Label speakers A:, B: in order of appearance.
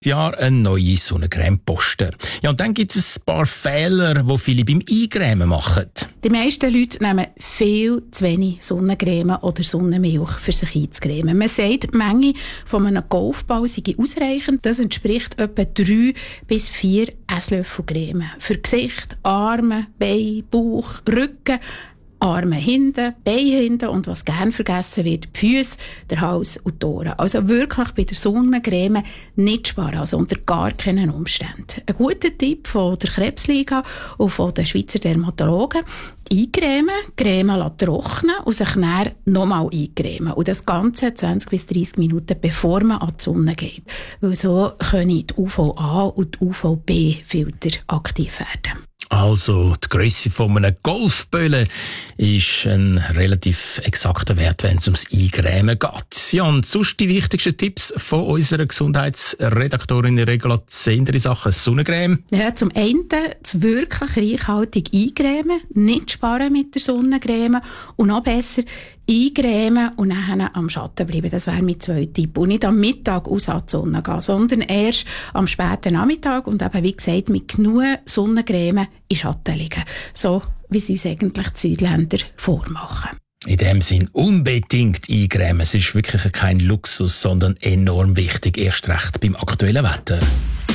A: Jahr eine neue Sonnencreme posten. Ja, und dann gibt es ein paar Fehler, die viele beim Eingremen machen.
B: Die meisten Leute nehmen viel zu wenig Sonnencreme oder Sonnenmilch für sich einzucremen. Man sagt, die Menge von einem Golfball sei ausreichend. Das entspricht etwa 3 bis 4 Esslöffel Creme. Für Gesicht, Arme, Beine, Bauch, Rücken, Arme hinten, Beine hinten und was gern vergessen wird, die Füße, der Hals und die Ohren. Also wirklich bei der Sonnencreme nicht sparen, also unter gar keinen Umständen. Ein guter Tipp von der Krebsliga und von den Schweizer Dermatologen: eincremen, Creme trocknen und sich dann nochmal eincremen. Und das Ganze 20 bis 30 Minuten, bevor man an die Sonne geht. Weil so können die UVA und die UVB-Filter aktiv werden.
A: Also, die Grösse von einem Golfböllen ist ein relativ exakter Wert, wenn es ums Eingremen geht. Ja, und sonst die wichtigsten Tipps von unserer Gesundheitsredaktorin Regula Zehnder in Sachen Sonnencreme?
B: Ja, zum einen das wirklich reichhaltig eincremen, nicht sparen mit der Sonnencreme und noch besser eincremen und dann am Schatten bleiben. Das wäre mein zweiter Tipp. Und nicht am Mittag aus an die Sonne gehen, sondern erst am späten Nachmittag und eben, wie gesagt, mit genug Sonnencreme in Schatten liegen. So, wie sie uns eigentlich die Südländer vormachen.
A: In dem Sinn unbedingt eincremen. Es ist wirklich kein Luxus, sondern enorm wichtig, erst recht beim aktuellen Wetter.